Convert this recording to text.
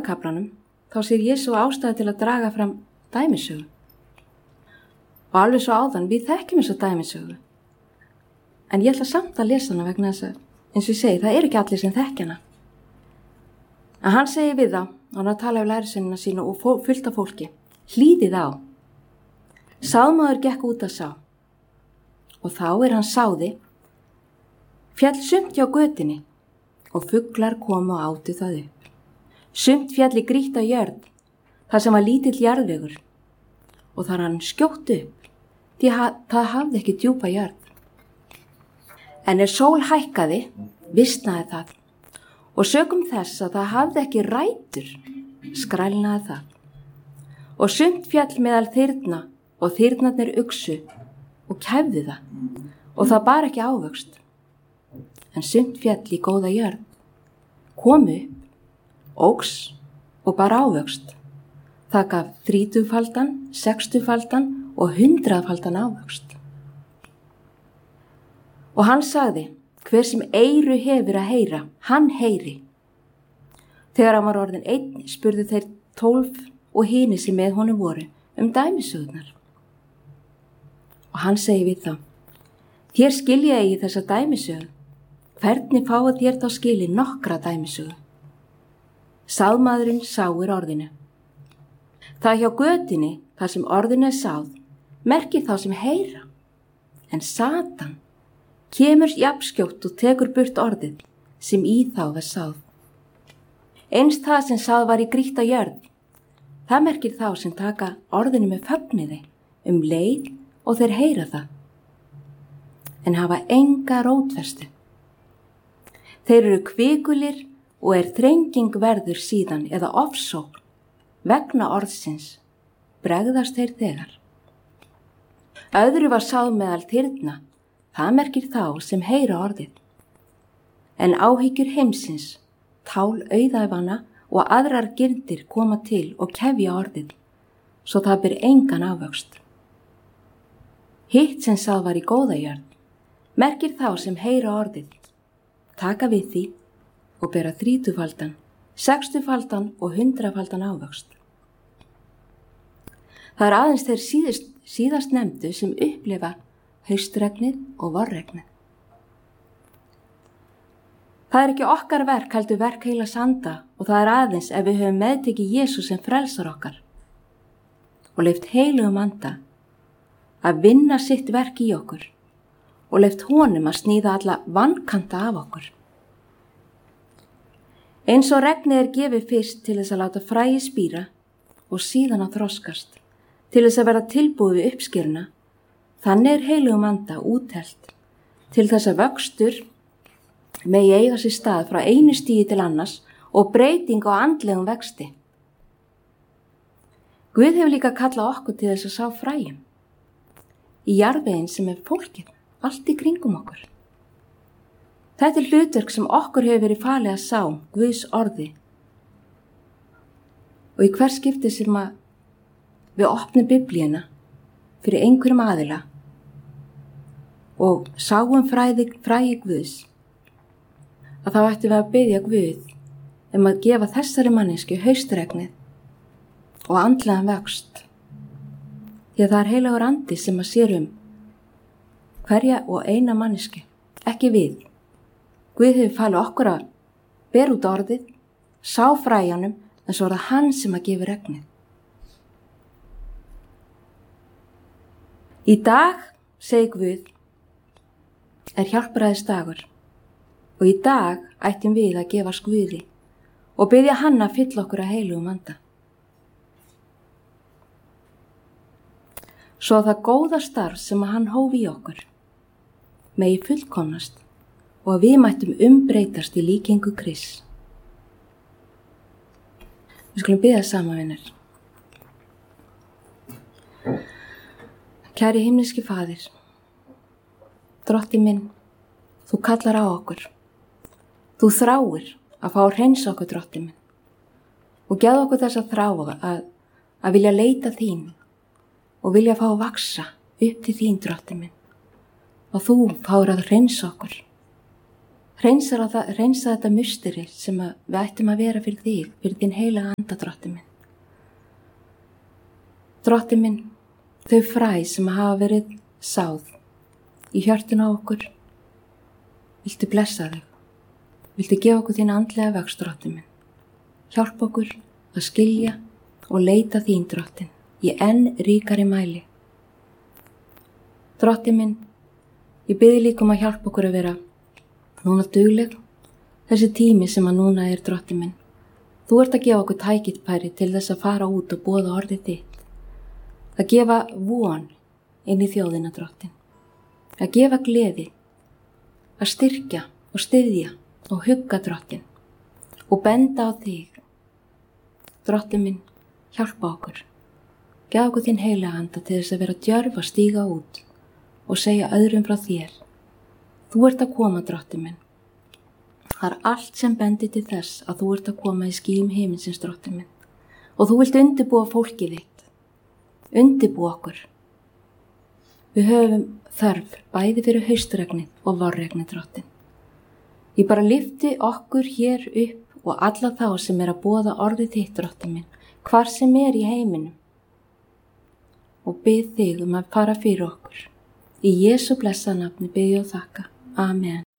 kaflanum þá sér Jesú ástæðu til að draga fram dæmisögu. Og alveg svo áðan, við þekkjum þessa dæmisögu. En ég ætla samt að lesa hana vegna þess að, eins og ég segi, það ekki allir sem þekkja hana. En hann segir við þá, hann að tala við lærisveinina sína og fullt af fólki, hlýðið á. Sáðmaður gekk út að sá. Og þá hann sáði, fjall sumt hjá götunni og fuglar komu og átu það upp. Sumt fjall í grýtta jörð, þar sem var lítill jarðvegur og þar hann skjótt upp, því það hafði ekki djúpa jörð. En sól hækkaði, visnaði það og sökum þess að það hafði ekki rætur, skrælnaði það. Og sumt fjall meðal þyrna og þyrnarnir uxu og kæfðu það og það bar ekki ávöxt. En sumt fjall í góða jörð komu upp, óx og bar ávöxt. Það gaf 30-faldan, 60-faldan og 100-faldan ávöxt. Og hann sagði, hver sem eyru hefur að heyra, hann heyri. Þegar hann var orðinn einn, spurðu þeir 12 og hini sem með honum voru dæmisögurnar. Og hann segi við þá, þér skilja eigi þessa dæmisögu, hvernig fáið þér þá skili nokkra dæmisögu? Sáðmaðurinn sáir orðinu. Það hjá götunni, þar sem orðinu sáð, merkir þá sem heyra. En Satan kemur jafnskjótt og tekur burt orðið sem í þá var sáð. Eins það sem sáð var í grýtta jörð, það merkir þá sem taka orðinu með fögnuði leið og þeir heyra það, en hafa enga rótfestu. Þeir eru kvikulir og þrenging verður síðan eða ofsókn vegna orðsins, bregðast þeir þegar. Öðru var sáð meðal þyrna, það merkir þá sem heyra orðið. En áhyggjur heimsins, tál auðæfana og aðrar gyrndir koma til og kefja orðið, svo það ber engan ávöxt. Hitt sem sáð var í góða jörð, merkir þá sem heyra orðið, taka við því og bera 30-faldan, 60-faldan og 100-faldan ávöxt. Það aðeins þeir síðast nefndu sem upplifa haustregnið og vorregnið. Það ekki okkar verk heldur verk heilags anda og það aðeins ef við höfum meðtekið Jesú sem frelsar okkar og leyft heilugum anda að vinna sitt verk í okkur og leyft honum að sníða alla vankanta af okkur. Eins og regnið gefið fyrst til þess að láta fræi spíra og síðan að þroskast, til þess að vera tilbúið við uppskeruna, þannig heilugum anda úthelt til þess að vöxtur megi eiga sér stað frá einu stigi til annars og breyting á andlegum vexti. Guð hefur líka kallað okkur til þess að sá fræjum í jarðveginn sem fólkið allt í kringum okkur. Þetta hlutverk sem okkur hefur verið falið að sá Guðs orði og í hver skipti sem við opnum Biblíuna fyrir einhverjum aðila og sáum fræi Guðs, að þá ættum við að biðja Guð að gefa þessari mannesku haustregnið og andlegan vöxt, því að það heilagur andi sem sér hverja og eina mannesku, ekki við. Guð hefur falið okkur að bera út orðið, sá fræjanum, en svo það hann sem gefur regnið. Í dag, segi Guð, hjálpræðisdagur og í dag ættum við að gefa Guði og biðja hann að fylla okkur að heilugum anda. Svo það góða starf sem hann hóf í okkur megi fullkomnast og að við mættum breytast í líkingu Krists. Við skulum biðja saman, vinir. Kæri himneski Faðir, Drottinn minn, þú kallar á okkur. Þú þráir að fá að hreinsa okkur, Drottinn minn, og gefðu okkur þess að þrá að vilja leita þín og vilja fá að vaxa upp til þín, Drottinn minn, og þú fáir að hreinsa okkur. Hreinsa þetta musteri sem við ættum að vera fyrir þig, fyrir þín heilaga anda, Drottinn minn. Drottinn minn, þau fræ sem hafa verið sáð í hjörtuna á okkur, viltu blessa þau, viltu gefa okkur þín andlega vöxt, Drottinn minn. Hjálp okkur að skilja og leita þín, Drottinn, í enn ríkari mæli. Drottinn minn, ég biði líka að hjálpa okkur að vera núna dugleg, þessi tími sem að núna er, Drottinn minn. Þú ert að gefa okkur tækifæri til þess að fara út og boða orðið þitt. Að gefa von inn í þjóðina, Drottinn. Að gefa gleði, að styrkja og styðja og hugga, Drottinn. Og benda á þig. Drottinn minn, hjálpa okkur. Gefa okkur þín heilaga anda til þess að vera djörf að stíga út og segja öðrum frá þér. Þú ert að koma, Drottinn minn. Það er allt sem bendir til þess að þú ert að koma í skýjum himinsins, Drottinn minn. Og þú vilt undirbúa fólkið þitt. Undirbúa okkur. Við höfum þörf bæði fyrir haustregnið og vorregnið, Drottinn. Ég bara lyfti okkur hér upp og alla þá sem er að boða orðið þitt, Drottinn minn, hvar sem er í heiminum. Og bið þig að fara fyrir okkur. Í Jesú blessa nafni bið ég og þakka. Amen.